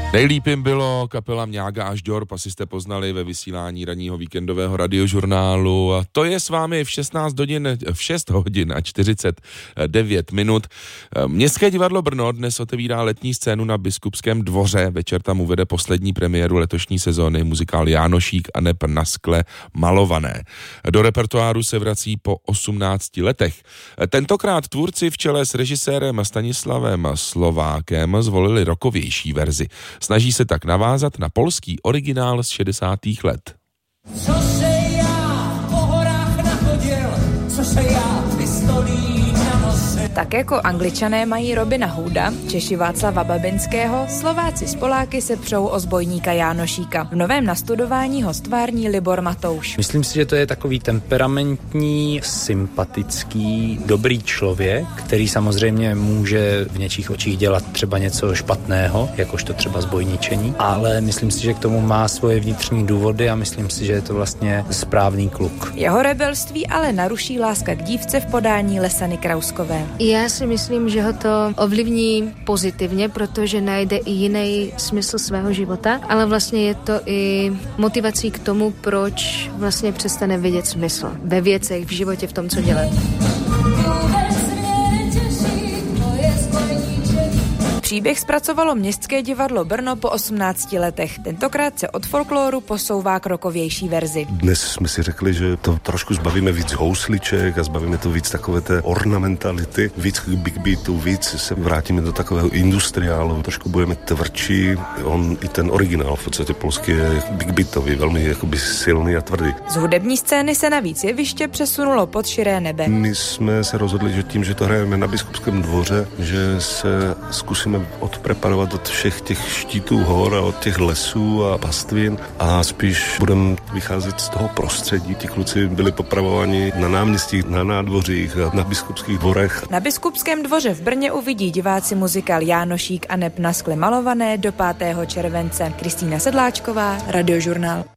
Nejlíp jim bylo kapela Mňága až Dorp, asi jste poznali ve vysílání ranního víkendového radiožurnálu. A to je s vámi v 6 hodin a 49 minut. Městské divadlo Brno dnes otevírá letní scénu na Biskupském dvoře. Večer tam uvede poslední premiéru letošní sezóny muzikál Jánošík a neb na skle malované. Do repertoáru se vrací po 18 letech. Tentokrát tvůrci v čele s režisérem Stanislavem Slovákem zvolili rockovější verzi. Snaží se tak navázat na polský originál z 60. let. Co se já po horách nachodil, co se já pistolí na nose. Tak jako Angličané mají Robina Hooda, Češi Václava Babinského, Slováci s Poláky se přou o zbojníka Jánošíka. V novém nastudování ho stvární Libor Matouš. Myslím si, že to je takový temperamentní, sympatický, dobrý člověk, který samozřejmě může v něčích očích dělat třeba něco špatného, jakožto třeba zbojničení, ale myslím si, že k tomu má svoje vnitřní důvody a myslím si, že je to vlastně správný kluk. Jeho rebelství ale naruší láska k dívce v podání Lesany Krauskové. Já si myslím, že ho to ovlivní pozitivně, protože najde i jiný smysl svého života, ale vlastně je to i motivací k tomu, proč vlastně přestane vidět smysl ve věcech, v životě, v tom, co dělat. Příběh zpracovalo Městské divadlo Brno po 18 letech. Tentokrát se od folkloru posouvá k rockovější verzi. Dnes jsme si řekli, že to trošku zbavíme víc housliček a zbavíme to víc takové té ornamentality, víc big beatu, víc se vrátíme do takového industriálu, trošku budeme tvrdší. On i ten originál v podstatě polský je big beatový, velmi jakoby silný a tvrdý. Z hudební scény se navíc jeviště přesunulo pod širé nebe. My jsme se rozhodli, že tím, že to hrajeme na Biskupském dvoře, že se zkusíme odpreparovat od všech těch štítů hor a od těch lesů a pastvin a spíš budeme vycházet z toho prostředí. Ti kluci byli popravováni na náměstích, na nádvořích a na biskupských dvorech. Na Biskupském dvoře v Brně uvidí diváci muzikál Jánošík a neb na skle malované do 5. července. Kristýna Sedláčková, Radiožurnál.